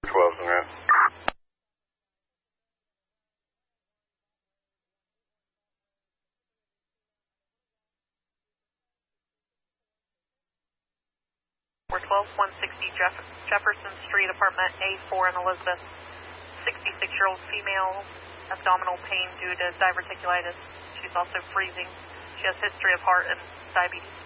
12's in red. We're 160 Jefferson Street, apartment A4 in Elizabeth. 66-year-old female, abdominal pain due to diverticulitis. She's also freezing. She has history of heart and diabetes.